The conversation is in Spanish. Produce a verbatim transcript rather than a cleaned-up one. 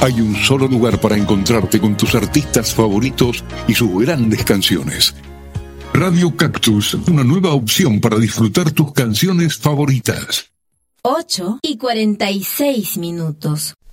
Hay un solo lugar para encontrarte con tus artistas favoritos y sus grandes canciones. Radio Cactus, una nueva opción para disfrutar tus canciones favoritas. ocho y cuarenta y seis minutos.